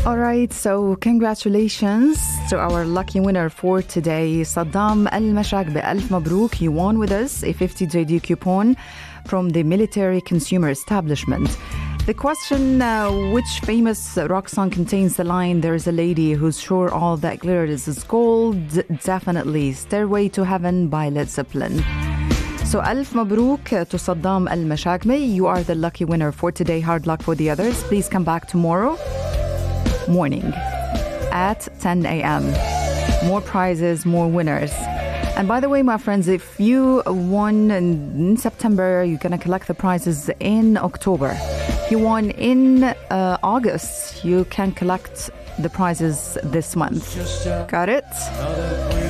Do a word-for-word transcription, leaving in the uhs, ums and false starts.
All right, so congratulations to our lucky winner for today, Saddam Al Mashak. بألف مبروك. You won with us a fifty J D coupon from the Military Consumer Establishment. The question, uh, which famous rock song contains the line, "There's a lady who's sure all that glitters is gold"? Definitely Stairway to Heaven by Led Zeppelin. So ألف مبروك to Saddam Al Mashakme. You are the lucky winner for today. Hard luck for the others. Please come back tomorrow morning at ten a.m. More prizes, more winners. And by the way, my friends, if you won in September, you're going to collect the prizes in October. If you won in uh, August, you can collect the prizes this month. Got it?